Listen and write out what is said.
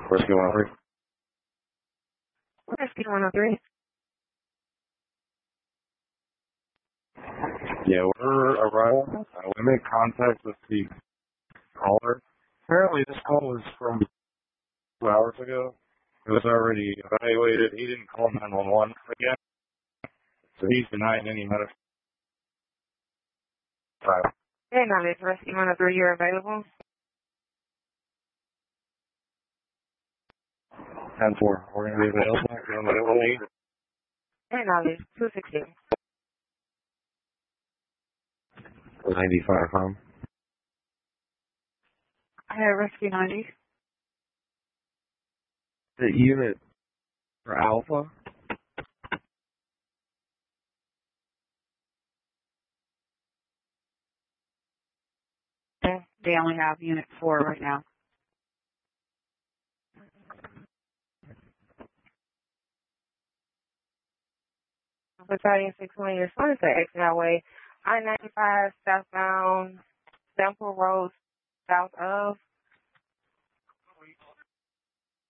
Rescue 103. Rescue 103. Yeah, we're arriving. We made contact with the caller. Apparently this call was from 2 hours ago. It was already evaluated. He didn't call 911 again, so he's denying any medical. Hey, now this Rescue 103, you're available? 10-4. We're going to be available. Hey, now this 260. 95 home. I have Rescue 90. The unit for Alpha? They only have Unit 4 right now. Battalion 620, responding to Exit Highway I-95 southbound Temple Road south of